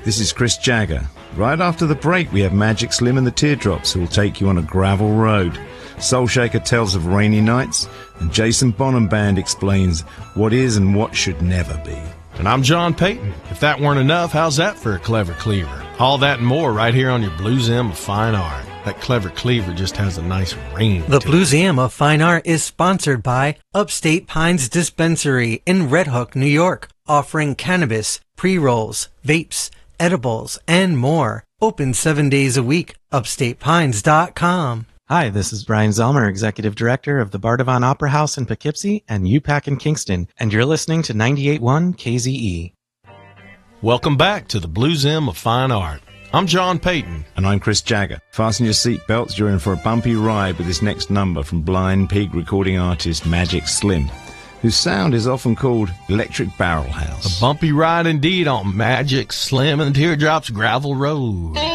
This is Chris Jagger. Right after the break, we have Magic Slim and the Teardrops, who will take you on a gravel road. Soul Shaker tells of rainy nights, and Jason Bonham Band explains what is and what should never be. And I'm John Payton. If that weren't enough, how's that for a clever cleaver? All that and more right here on your Blues M of Fine Art. That clever cleaver just has a nice ring. The Blues M of Fine Art is sponsored by Upstate Pines Dispensary in Red Hook, New York, offering cannabis, pre-rolls, vapes, edibles, and more. Open 7 days a week. UpstatePines.com. Hi, this is Brian Zelmer, Executive Director of the Bardavon Opera House in Poughkeepsie and UPAC in Kingston, and you're listening to 98.1 KZE. Welcome back to the Blues M of Fine Art. I'm John Payton. And I'm Chris Jagger. Fasten your seatbelts, you're in for a bumpy ride with this next number from Blind Pig recording artist Magic Slim, whose sound is often called Electric Barrel House. A bumpy ride indeed on Magic Slim and the Teardrops Gravel Road.